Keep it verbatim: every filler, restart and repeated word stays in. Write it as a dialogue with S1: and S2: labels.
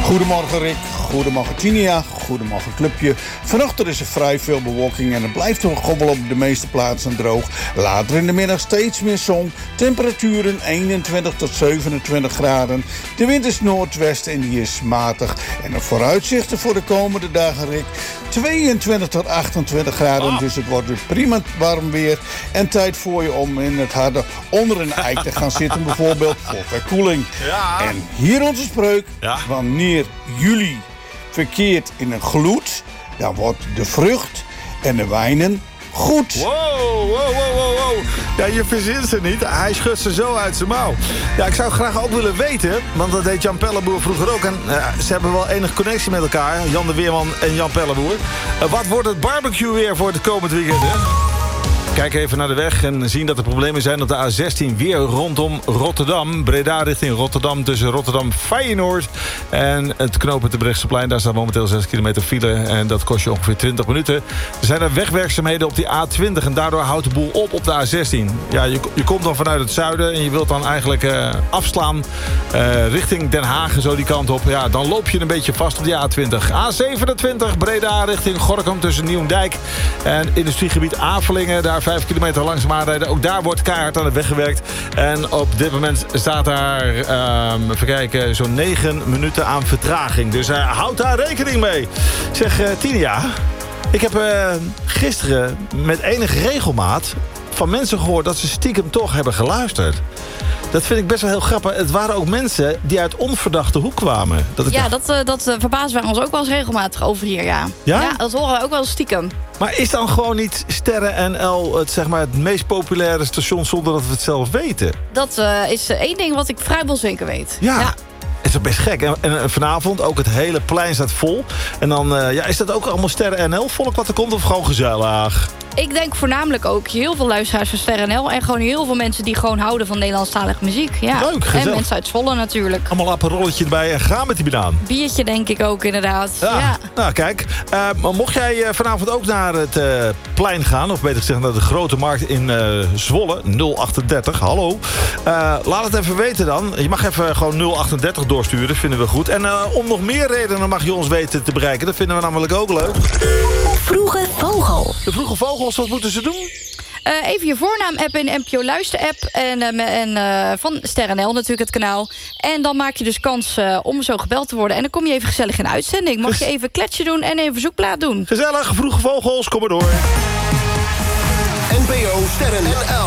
S1: Goedemorgen Rick, goedemorgen Tinia, goedemorgen clubje. Vanochtend is er vrij veel bewolking en het blijft toch wel op de meeste plaatsen droog. Later in de middag steeds meer zon. Temperaturen eenentwintig tot zevenentwintig graden. De wind is noordwest en die is matig. En de vooruitzichten voor de komende dagen, Rick, tweeëntwintig tot achtentwintig graden. Oh. Dus het wordt weer prima warm weer. En tijd voor je om in het harde onder een eik te gaan zitten, bijvoorbeeld voor verkoeling.
S2: Ja.
S1: En hier onze spreuk.
S2: Ja.
S1: Wanneer jullie verkeert in een gloed, dan wordt de vrucht en de wijnen goed.
S2: Wow, wow, wow, wow, wow. Ja, je verzint ze niet. Hij schudt ze zo uit zijn mouw. Ja, ik zou graag ook willen weten, want dat deed Jan Pelleboer vroeger ook. En uh, ze hebben wel enige connectie met elkaar, Jan de Weerman en Jan Pelleboer. Uh, wat wordt het barbecue weer voor het komend weekend, hè? Kijk even naar de weg en zien dat er problemen zijn op de A zestien. Weer rondom Rotterdam. Breda richting Rotterdam tussen Rotterdam-Feyenoord en het knooppunt de Brechtseplein. Daar staat momenteel zes kilometer file en dat kost je ongeveer twintig minuten. Er zijn er wegwerkzaamheden op die A twintig en daardoor houdt de boel op op de A zestien. Ja, je, je komt dan vanuit het zuiden en je wilt dan eigenlijk uh, afslaan uh, richting Den Haag en zo die kant op. Ja, dan loop je een beetje vast op die A twintig. A zevenentwintig Breda richting Gorinchem tussen Nieuwendijk en industriegebied Avelingen. Daar vijf kilometer langzaam aanrijden. Ook daar wordt keihard aan het weggewerkt. En op dit moment staat daar, um, even kijken, zo'n negen minuten aan vertraging. Dus uh, houd daar rekening mee. Zeg, uh, Tinia, ik heb uh, gisteren met enige regelmaat van mensen gehoord dat ze stiekem toch hebben geluisterd. Dat vind ik best wel heel grappig. Het waren ook mensen die uit onverdachte hoek kwamen. Dat
S3: ja,
S2: dacht...
S3: dat, uh, dat uh, verbazen wij ons ook wel eens regelmatig over hier, ja.
S2: Ja?
S3: Ja, dat horen we ook wel stiekem.
S2: Maar is dan gewoon niet Sterren N L het, zeg maar, het meest populaire station zonder dat we het zelf weten?
S3: Dat uh, is uh, één ding wat ik vrijwel zeker weet.
S2: Ja.
S3: ja.
S2: Is dat best gek. En, en vanavond ook het hele plein staat vol. En dan uh, ja, is dat ook allemaal Sterren N L volk wat er komt of gewoon gezellig?
S3: Ik denk voornamelijk ook heel veel luisteraars van Sterren N L... en gewoon heel veel mensen die gewoon houden van Nederlandstalige muziek. Ja.
S2: Leuk, gezellig.
S3: En mensen uit Zwolle natuurlijk.
S2: Allemaal een rolletje erbij en gaan met die banaan.
S3: Biertje denk ik ook inderdaad.
S2: Ja,
S3: ja.
S2: Nou kijk, uh, mocht jij uh, vanavond ook naar het uh, plein gaan... of beter gezegd naar de Grote Markt in uh, Zwolle, nul achtendertig, hallo. Uh, laat het even weten dan. Je mag even gewoon nul achtendertig doorsturen, vinden we goed. En uh, om nog meer redenen mag je ons weten te bereiken. Dat vinden we namelijk ook leuk.
S4: Vroege Vogel.
S2: De Vroege Vogels, wat moeten ze doen?
S3: Uh, even je voornaam appen in de N P O Luister app. En, uh, en uh, van Sterren N L natuurlijk het kanaal. En dan maak je dus kans uh, om zo gebeld te worden. En dan kom je even gezellig in de uitzending. Mag je even kletsje doen en een verzoekplaat doen.
S2: Gezellig, Vroege Vogels, kom maar door.
S5: N P O Sterren N L.